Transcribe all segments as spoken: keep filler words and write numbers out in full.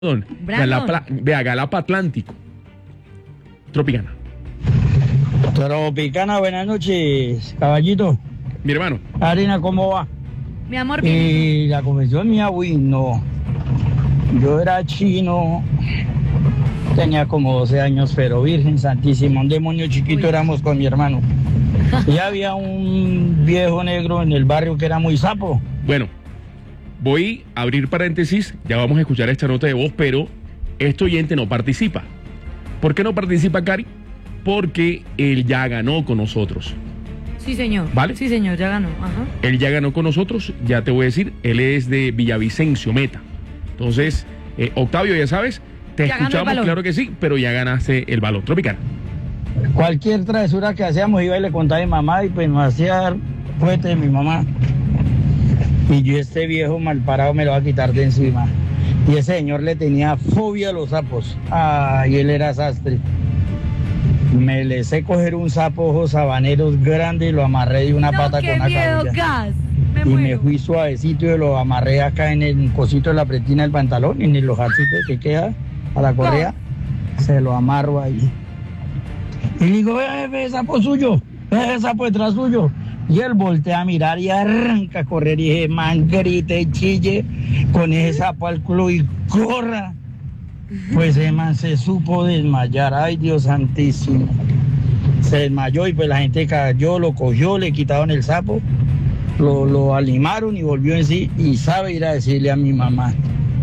Galapa, vea, Galapa Atlántico. Tropicana. Tropicana, buenas noches, caballito. Mi hermano. Karina, ¿cómo va? Mi amor, bien. Y la convención mía, uy, no. Yo era chino, tenía como doce años, pero Virgen Santísima, un demonio chiquito uy. Éramos con mi hermano. Y había un viejo negro en el barrio que era muy sapo. Bueno, voy a abrir paréntesis, ya vamos a escuchar esta nota de voz, pero este oyente no participa. ¿Por qué no participa, Cari? Porque él ya ganó con nosotros. Sí, señor. ¿Vale? Sí, señor, ya ganó. Ajá. Él ya ganó con nosotros, ya te voy a decir, él es de Villavicencio, Meta. Entonces, eh, Octavio, ya sabes, te ya escuchamos, claro que sí, pero ya ganaste el balón. Tropicana. Cualquier travesura que hacíamos iba y le contaba a mi mamá y pues nos hacía fuerte de mi mamá. Y yo este viejo mal parado me lo va a quitar de encima. Y ese señor le tenía fobia a los sapos. Ah, y él era sastre. Me le sé coger un sapo ojos habaneros grande y lo amarré de una no, pata con una cabulla. Me y muero. Me fui suavecito y lo amarré acá en el cosito de la pretina del pantalón, en el hojarcito que queda a la correa. No. Se lo amarro ahí. Y le digo, ve, ve, sapo suyo, ve, sapo detrás suyo. Y él voltea a mirar y arranca a correr. Y dije, man, grite y chille con ese sapo al culo y corra. Pues ese man se supo desmayar. Ay, Dios santísimo. Se desmayó y pues la gente cayó, lo cogió, le quitaron el sapo, lo, lo alimaron y volvió en sí. Y sabe ir a decirle a mi mamá.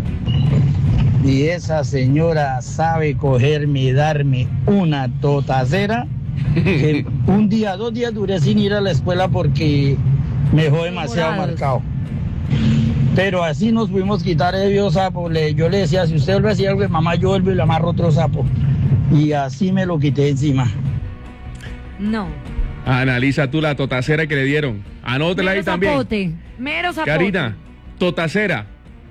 Y esa señora sabe cogerme y darme una totacera. Que un día, dos días duré sin ir a la escuela porque me dejó demasiado marcado. Pero así nos pudimos quitar el viejo sapo. Le, yo le decía, si usted vuelve a decir algo de mamá, yo vuelvo y le amarro otro sapo. Y así me lo quité encima. No. Analiza tú la totacera que le dieron. Anótela ahí también. Zapote. Mero zapote. Karina, totacera.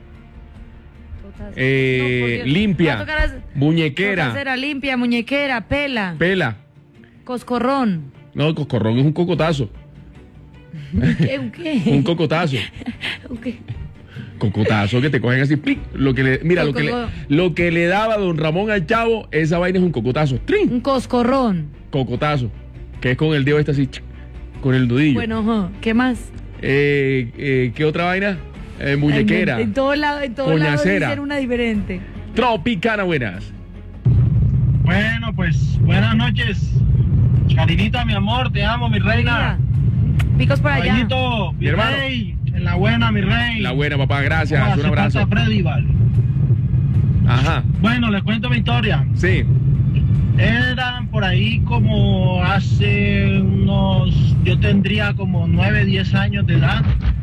Eh, no, limpia. Las... Muñequera. Totacera, limpia, muñequera, pela. Pela. Coscorrón. No, coscorrón es un cocotazo. ¿Un qué? ¿Un qué? Un cocotazo. ¿Un qué? Cocotazo que te cogen así, ¡plic! Lo que le, mira, lo que le, lo que le daba don Ramón al chavo, esa vaina es un cocotazo. ¡Trin! Un coscorrón. Cocotazo. Que es con el dedo este así, con el nudillo. Bueno, ¿qué más? Eh, eh, ¿Qué otra vaina? Eh, muñequera. En, en todos lados, en todos lados dicen una diferente. Tropicana, buenas. Bueno, pues, buenas noches. Carinita, mi amor, te amo, mi reina. Picos por allá. Caballito, mi, mi rey, en la buena, mi rey. La buena, papá, gracias. Un abrazo. Freddy, vale. Ajá. Bueno, les cuento mi historia. Sí. Eran por ahí como hace unos, yo tendría como nueve, diez años de edad.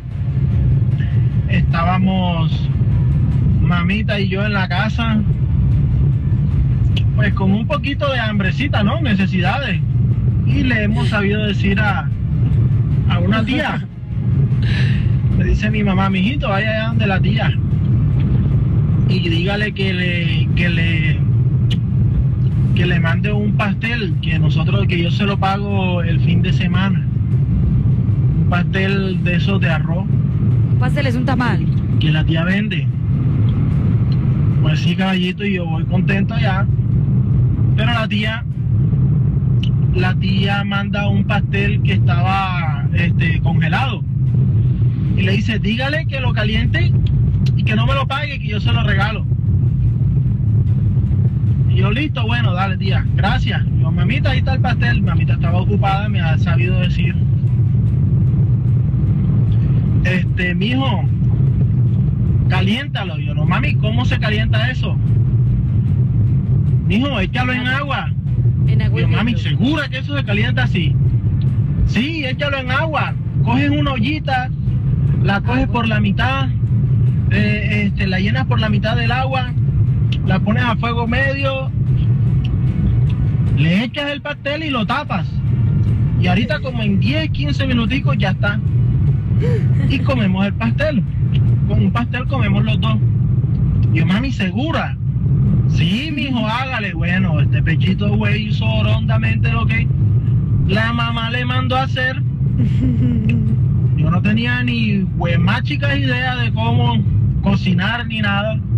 Estábamos mamita y yo en la casa, pues con un poquito de hambrecita, ¿no? Necesidades. Y le hemos sabido decir a, a una tía. Me dice mi mamá, mijito, vaya allá donde la tía. Y dígale que le, que le, que le mande un pastel, que nosotros, que yo se lo pago el fin de semana. Un pastel de esos de arroz. Un pastel es un tamal. Que la tía vende. Pues sí, caballito, y yo voy contento ya. Pero la tía, la tía manda un pastel que estaba este, congelado. Y le dice, dígale que lo caliente y que no me lo pague, que yo se lo regalo. Y yo, listo, bueno, dale, tía, gracias. Y yo, mamita, ahí está el pastel. Mamita estaba ocupada, me ha sabido decir. Este, mijo, caliéntalo. Yo, no, mami, ¿cómo se calienta eso? Mijo, échalo en agua. En agua. Yo, mami, ¿segura que eso se calienta así? Sí, échalo en agua. Coges una ollita, la coges por la mitad, eh, este, la llenas por la mitad del agua, la pones a fuego medio, le echas el pastel y lo tapas. Y ahorita como en diez, quince minuticos ya está. Y comemos el pastel. Con un pastel comemos los dos. Yo, mami, ¿segura? Sí, mijo, hágale. Bueno, este pechito güey hizo rondamente lo que la mamá le mandó a hacer. Yo no tenía ni pues, más chicas idea de cómo cocinar ni nada.